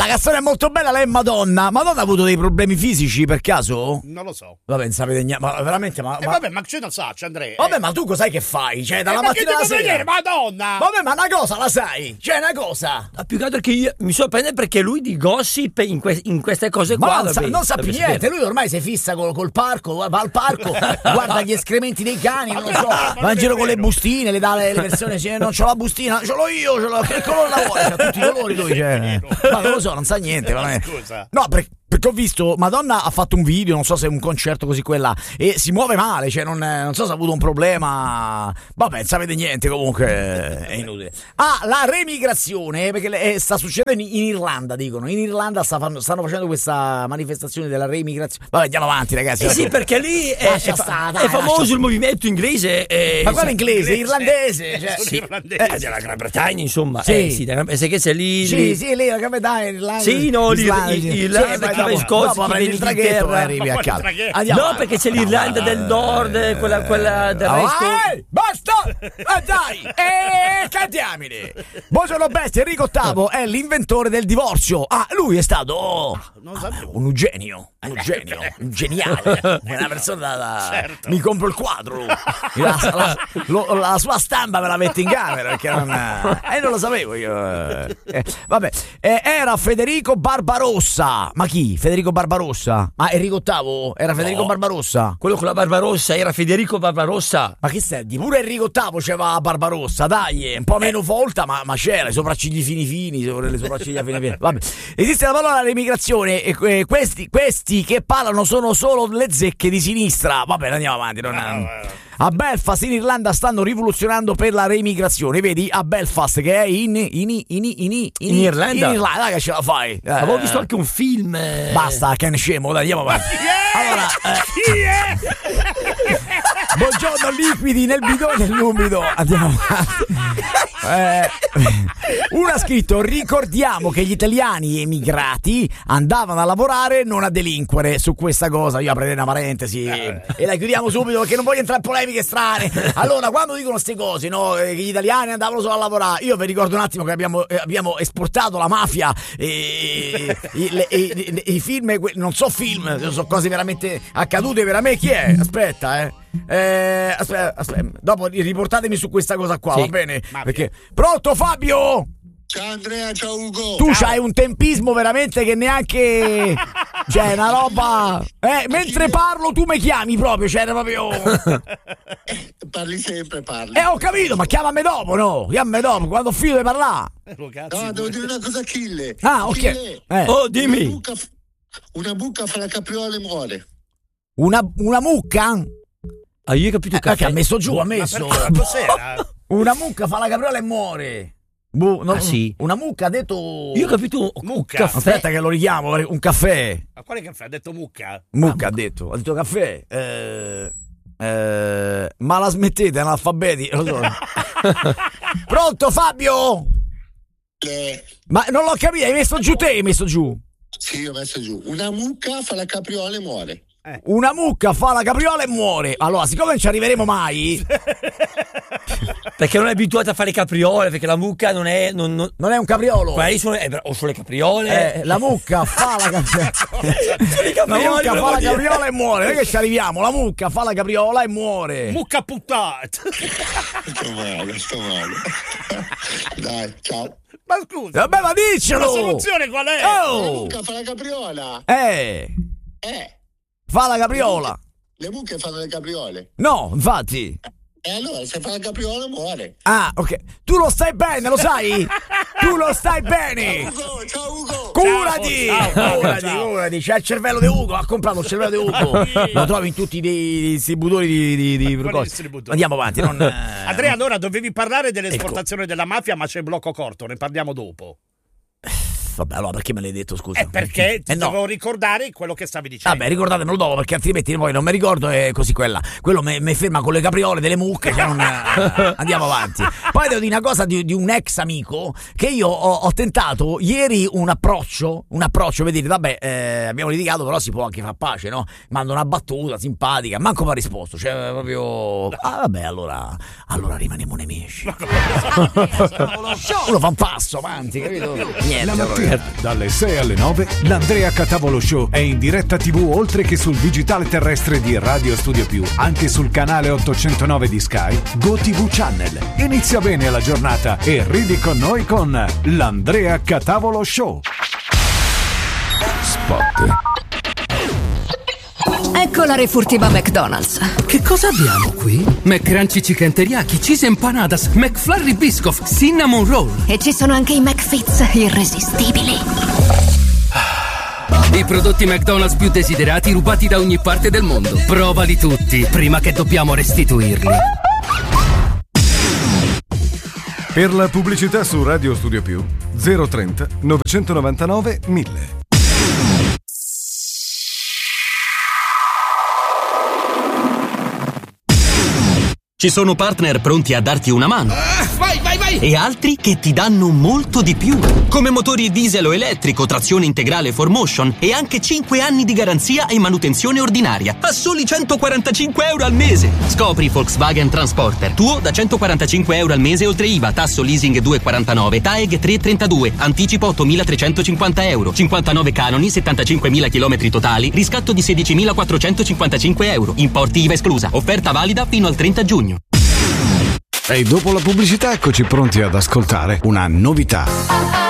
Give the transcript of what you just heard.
canzone è molto bella, lei è Madonna. Madonna ha avuto dei problemi fisici per caso? Non lo so. Vabbè, non sapete niente, ma veramente, vabbè, ma ce ne saccio, Andrea. Vabbè, ma tu cos'hai che fai? Cioè, dalla mattina alla sera. Vedere, Madonna! Vabbè, ma una cosa la sai? Cioè, una cosa. Più che altro che io mi sorprende perché lui di gossip in queste cose qua. Non sa più niente. Lui ormai si fissa col parco, va al parco, guarda gli escrementi dei cani, non lo so. Va in giro con le bustine, le dà le persone. Non c'ho la bustina, ce l'ho io, che colore la vuoi? C'ha tutti i colori lui, cioè. Ma non lo so, non sa niente. Scusa. No, perché ho visto Madonna ha fatto un video, non so se è un concerto così quella, e si muove male, cioè non so se ha avuto un problema. Vabbè, non sapete niente, comunque è inutile. La remigrazione, perché sta succedendo in Irlanda, dicono. In Irlanda stanno facendo questa manifestazione della remigrazione. Vabbè, andiamo avanti, ragazzi. Sì, perché lì è famoso il movimento inglese. Ma quale inglese? Irlandese? Cioè, sì. Della Gran Bretagna, insomma. Sì. Se che sei lì. Sì, lì la Gran Bretagna, Irlanda. Sì, no, l'Irlanda. Vai in Scozia, prendi il traghetto e arrivi a casa. No, perché c'è l'Irlanda del Nord, quella del resto. Basta! Dai! Cantiamine! Buongiorno bestia, Enrico VIII è l'inventore del divorzio. Lui è stato un genio, un geniale. È una persona certo. Mi compro il quadro. La sua stampa me la mette in camera perché non lo sapevo io. Vabbè, era Federico Barbarossa. Ma chi? Federico Barbarossa? Enrico VIII era Federico Barbarossa? Quello con la barba rossa era Federico Barbarossa. Ma che stai? Pure Enrico VIII c'era Barbarossa, dai, un po' meno volta, ma c'era, i sopraccigli fini, le sopracciglia fini. Vabbè. Esiste la parola l'emigrazione e questi che parlano sono solo le zecche di sinistra. Va bene, andiamo avanti. A Belfast in Irlanda stanno rivoluzionando per la reimigrazione. Vedi, a Belfast che è in Irlanda. In Irlanda, che ce la fai? Avevo visto anche un film. Basta, che ne scemo, dai, andiamo avanti. Allora, Chi è? buongiorno, liquidi nel bidone dell'umido. Andiamo avanti. Uno ha scritto: ricordiamo che gli italiani emigrati andavano a lavorare, non a delinquere. Su questa cosa io aprirei una parentesi e la chiudiamo subito perché non voglio entrare in polemiche strane. Allora, quando dicono queste cose, no, che gli italiani andavano solo a lavorare, io vi ricordo un attimo che abbiamo esportato la mafia e i film, non so film, sono cose veramente accadute per me. Chi è? Aspetta, aspetta, dopo riportatemi su questa cosa qua, sì. Va bene? Perché pronto, Fabio? Ciao Andrea, ciao Ugo. Tu c'hai un tempismo veramente che neanche cioè una roba mentre parlo tu mi chiami proprio, cioè proprio parli sempre, ho capito, ma chiamami dopo, no? Chiamami dopo, quando ho finito di parlare. No, devo dire una cosa a Achille. Ok. Dimmi. Una mucca fa la capriola e muore. Una mucca? Io ho capito che ha messo giù, cos'era? Una mucca fa la capriola e muore. Sì. Una mucca ha detto. Io ho capito mucca. Aspetta che lo richiamo, un caffè. Ma quale caffè? Ha detto mucca? Mucca ha detto caffè. Ma la smettete analfabeti? Lo so. Pronto, Fabio? Ma non l'ho capito, hai messo giù te? Hai messo giù? Sì, ho messo giù. Una mucca fa la capriola e muore. Una mucca fa la capriola e muore. Allora, siccome non ci arriveremo mai, perché non è abituata a fare capriole, perché la mucca non è Sono le capriole. La mucca fa la capriola. La mucca fa la capriola e muore. Non è che ci arriviamo. La mucca fa la capriola e muore. Mucca puttana. Sto male. Dai, ciao. Ma scusa. Vabbè, ma diccelo. La soluzione qual è? La mucca fa la capriola. Fa la capriola. Le mucche fanno le capriole. No, infatti. E allora, se fa la capriola muore. Ok. Tu lo stai bene, lo sai? Tu lo stai bene. Ciao Ugo. Curati. C'è il cervello di Ugo. Ha comprato il cervello di Ugo. Lo trovi in tutti i distributori di Andiamo avanti. Andrea, allora dovevi parlare dell'esportazione della mafia, ma c'è il blocco corto. Ne parliamo dopo. Vabbè, allora perché me l'hai detto, scusa? Perché ti devo ricordare quello che stavi dicendo. Vabbè, ricordatemelo dopo, perché altrimenti poi non mi ricordo e così quello mi ferma con le capriole delle mucche, cioè andiamo avanti. Poi devo dire una cosa di un ex amico, che io ho tentato ieri un approccio, per dire, vabbè, abbiamo litigato, però si può anche far pace, no? Mando una battuta simpatica, manco mi ha risposto, cioè proprio vabbè, allora rimaniamo nemici. Uno fa un passo avanti, capito? Niente. Dalle 6 alle 9 l'Andrea Catavolo Show è in diretta TV oltre che sul digitale terrestre di Radio Studio Più, anche sul canale 809 di Sky, GoTV Channel. Inizia bene la giornata e ridi con noi con l'Andrea Catavolo Show. Spot. Ecco la refurtiva McDonald's. Che cosa abbiamo qui? McCrunchy Chicken Teriyaki, Cheese Empanadas, McFlurry Biscoff, Cinnamon Roll. E ci sono anche i McFits irresistibili. I prodotti McDonald's più desiderati rubati da ogni parte del mondo. Provali tutti, prima che dobbiamo restituirli. Per la pubblicità su Radio Studio Più 030 999 1000. Ci sono partner pronti a darti una mano. Vai! E altri che ti danno molto di più. Come motori diesel o elettrico, trazione integrale 4Motion e anche 5 anni di garanzia e manutenzione ordinaria a soli 145 euro al mese. Scopri Volkswagen Transporter. Tuo da 145 euro al mese oltre IVA, tasso leasing 2,49, TAEG 3,32, anticipo 8.350 euro, 59 canoni, 75.000 chilometri totali, riscatto di 16.455 euro, importi IVA esclusa. Offerta valida fino al 30 giugno. E dopo la pubblicità eccoci pronti ad ascoltare una novità.